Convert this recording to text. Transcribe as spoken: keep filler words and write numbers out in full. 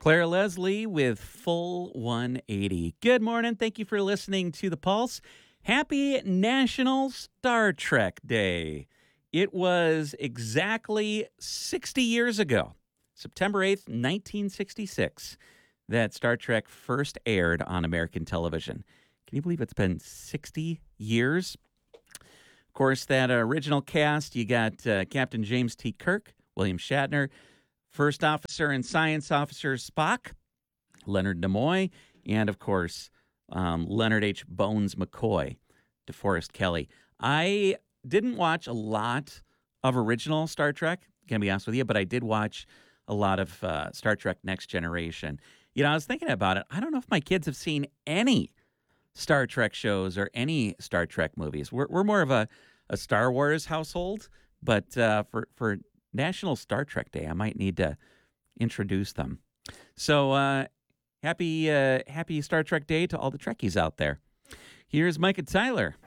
Claire Leslie with Full one eighty. Good morning. Thank you for listening to The Pulse. Happy National Star Trek Day. It was exactly sixty years ago, September eighth, nineteen sixty-six, that Star Trek first aired on American television. Can you believe it's been sixty years? Of course, that original cast, you got uh, Captain James T. Kirk, William Shatner, First Officer and Science Officer Spock, Leonard Nimoy, and, of course, um, Leonard H. Bones McCoy, DeForest Kelley. I didn't watch a lot of original Star Trek, can be honest with you, but I did watch a lot of uh, Star Trek Next Generation. You know, I was thinking about it. I don't know if my kids have seen any Star Trek shows or any Star Trek movies. We're we're more of a, a Star Wars household, but uh, for, for National Star Trek Day, I might need to introduce them. So uh, happy uh, happy Star Trek Day to all the Trekkies out there. Here's Micah Tyler